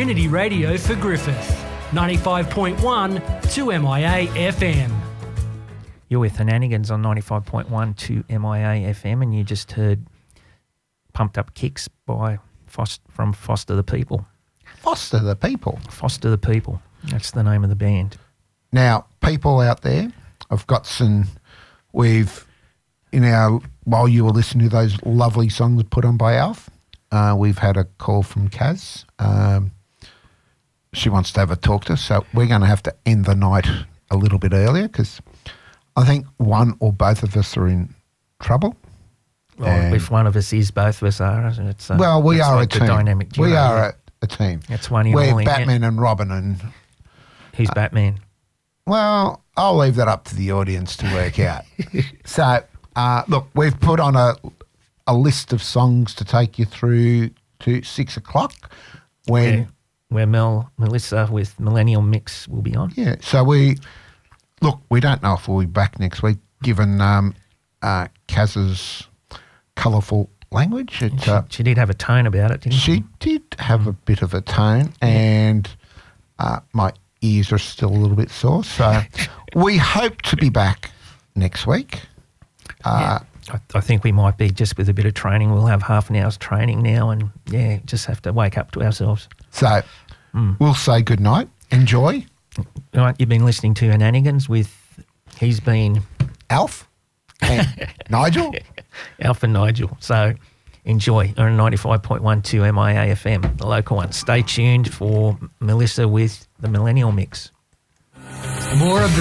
Community radio for Griffith. 95.1 2MIA FM. You're with Henanigans on 95.1 2MIA FM, and you just heard Pumped Up Kicks by from Foster the People. Foster the People? Foster the People. That's the name of the band. Now, people out there, I've got some, while you were listening to those lovely songs put on by Alf, we've had a call from Kaz. She wants to have a talk to us, so we're going to have to end the night a little bit earlier because I think one or both of us are in trouble. Well, if one of us is, both of us are. It's, we are like a team. Dynamic duo. We are a team. That's one. We're Batman and Robin. And who's Batman? Well, I'll leave that up to the audience to work out. So, look, we've put on a list of songs to take you through to 6 o'clock when... Where Melissa with Millennial Mix will be on. Yeah, so we don't know if we'll be back next week, given Kaz's colourful language. She did have a tone about it, didn't she? She did have a bit of a tone, and my ears are still a little bit sore. So we hope to be back next week. I think we might be just with a bit of training. We'll have half an hour's training now and, just have to wake up to ourselves. So we'll say good night. Enjoy. All right, you've been listening to Henanigans he's been... Alf and Nigel. Alf and Nigel. So enjoy on 95.12 MIA FM, the local one. Stay tuned for Melissa with the Millennial Mix. More of the